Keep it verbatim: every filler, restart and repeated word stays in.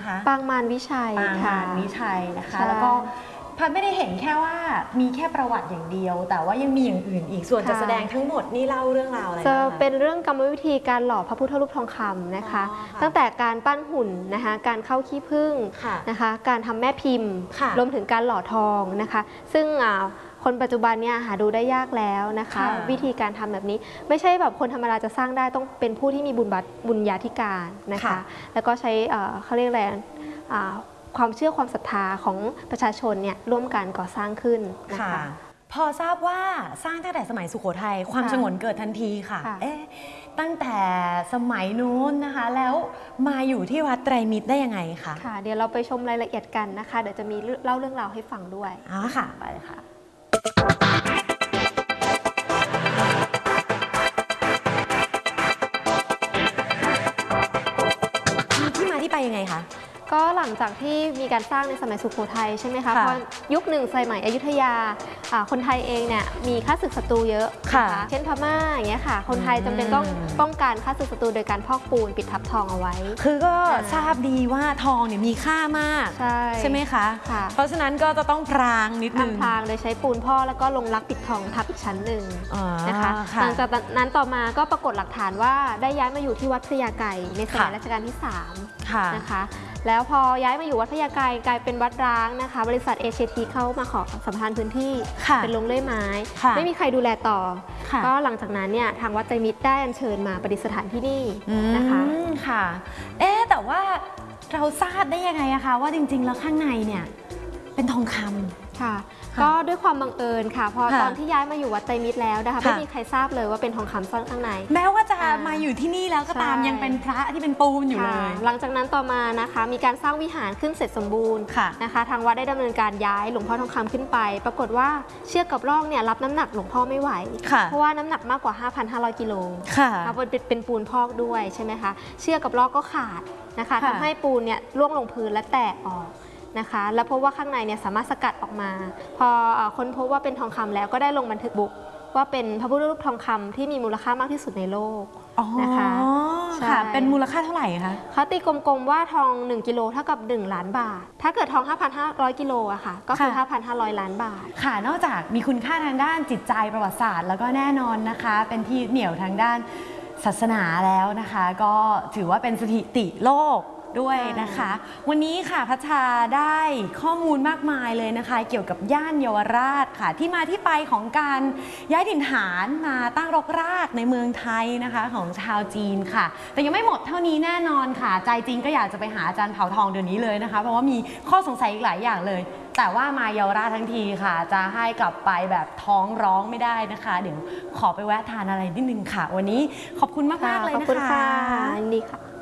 นะคะปางมารวิชัยปางมารวิชัยนะคะแล้วก็พัดไม่ได้เห็นแค่ว่ามีแค่ประวัติอย่างเดียวแต่ว่ายังมีอย่างอื่นอีกส่วนจะแสดงทั้งหมดนี่เล่าเรื่องราวอะไรจะเป็นเรื่องกรรมวิธีการหล่อพระพุทธรูปทองคำนะคะตั้งแต่การปั้นหุ่นนะคะการเข้าขี้ผึ้งนะคะการทำแม่พิมพ์รวมถึงการหล่อทองนะคะซึ่งคนปัจจุบันเนี่ยหาดูได้ยากแล้วนะคะวิธีการทำแบบนี้ไม่ใช่แบบคนธรรมดาจะสร้างได้ต้องเป็นผู้ที่มีบุญบัตบุญญาธิการนะคะแล้วก็ใช้เขาเรียกอะไรความเชื่อความศรัทธาของประชาชนเนี่ยร่วมกันก่อสร้างขึ้นนะคะพอทราบว่าสร้างตั้งแต่สมัยสุโขทัยความฉงนเกิดทันทีค่ะเอ๊ะตั้งแต่สมัยนู้นนะคะแล้วมาอยู่ที่วัดไตรมิตรได้ยังไงคะค่ะเดี๋ยวเราไปชมรายละเอียดกันนะคะเดี๋ยวจะมีเล่าเรื่องราวให้ฟังด้วยอ๋อค่ะไปเลยค่ะมีที่มาที่ไปยังไงคะก็หลังจากที่มีการสร้างในสมัยสุโขทัยใช่ไหมคะเพราะยุคหนึ่งสมัยอยุธยาคนไทยเองเนี่ยมีข้าศึกศัตรูเยอะนะคะเช่นพม่าอย่างเงี้ยค่ะคนไทยจำเป็นต้องป้องกันข้าศึกศัตรูโดยการพอกปูนปิดทับทองเอาไว้คือก็ทราบดีว่าทองเนี่ยมีค่ามากใช่ใช่ไหมคะเพราะฉะนั้นก็จะต้องพรางนิดนึงพรางโดยใช้ปูนพ่อแล้วก็ลงรักปิดทองทับอีกชั้นหนึ่งนะคะหลังจากนั้นต่อมาก็ปรากฏหลักฐานว่าได้ย้ายมาอยู่ที่วัดพระยาไกรในสมัยรัชกาลที่สามนะคะแล้วพอย้ายมาอยู่วัดพระยาไกรกลายเป็นวัดร้างนะคะบริษัทเอเชียทีเข้ามาขอสัมปทานพื้นที่เป็นโรงเลื่อยไม้ไม่มีใครดูแลต่อก็หลังจากนั้นเนี่ยทางวัดไตรมิตรได้อัญเชิญมาประดิษฐานที่นี่นะคะค่ะเอ๊แต่ว่าเราทราบได้ยังไงอะคะว่าจริงๆแล้วข้างในเนี่ยเป็นทองคำค่ะก็ด้วยความบังเอิญค่ะพอตอนที่ย้ายมาอยู่วัดไตรมิตรแล้วนะคะไม่มีใครทราบเลยว่าเป็นทองคำซ่อนข้างในแม้ว่าจะมาอยู่ที่นี่แล้วก็ตามยังเป็นพระที่เป็นปูนอยู่เลยหลังจากนั้นต่อมานะคะมีการสร้างวิหารขึ้นเสร็จสมบูรณ์นะคะทางวัดได้ดำเนินการย้ายหลวงพ่อทองคำขึ้นไปปรากฏว่าเชือกกับร่องเนี่ยรับน้ำหนักหลวงพ่อไม่ไหวเพราะว่าน้ำหนักมากกว่า ห้าพันห้าร้อย กิโลเป็นปูนพอกด้วยใช่ไหมคะเชือกกับร่องก็ขาดนะคะทำให้ปูนเนี่ยร่วงลงพื้นและแตกออกนะคะแล้วพบว่าข้างในเนี่ยสามารถสกัดออกมาพอค้นพบว่าเป็นทองคำแล้วก็ได้ลงบันทึกบุ๊กว่าเป็นพระพุทธรูปทองคำที่มีมูลค่ามากที่สุดในโลกนะคะค่ะเป็นมูลค่าเท่าไหร่คะเขาตีกลมๆว่าทองหนึ่งกิโลเท่ากับหนึ่งล้านบาทถ้าเกิดทอง ห้าพันห้าร้อย กิโลอะค่ะก็คือ ห้าพันห้าร้อย ล้านบาทค่ะนอกจากมีคุณค่าทางด้านจิตใจประวัติศาสตร์แล้วก็แน่นอนนะคะเป็นที่เหนี่ยวทางด้านศาสนาแล้วนะคะก็ถือว่าเป็นสถิติโลกด้วยนะคะวันนี้ค่ะพัชชาได้ข้อมูลมากมายเลยนะคะเกี่ยวกับย่านเยาวราชค่ะที่มาที่ไปของการย้ายถิ่นฐานมาตั้งรกรากในเมืองไทยนะคะของชาวจีนค่ะแต่ยังไม่หมดเท่านี้แน่นอนค่ะใจจริงก็อยากจะไปหาอาจารย์เผ่าทองเดี๋ยวนี้เลยนะคะเพราะว่ามีข้อสงสัยอีกหลายอย่างเลยแต่ว่ามาเยาวราชทั้งทีค่ะจะให้กลับไปแบบท้องร้องไม่ได้นะคะเดี๋ยวขอไปแวะทานอะไรนิดนึงค่ะวันนี้ขอบคุณมากๆเลยนะคะขอบคุณค่ะยินดีค่ะ